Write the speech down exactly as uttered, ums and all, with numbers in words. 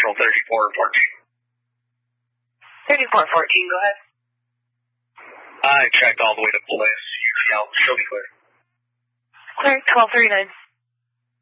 Central thirty-four fourteen. thirty-four fourteen, go ahead. I checked all the way to Bliss. You show me clear. Clear, twelve thirty-nine.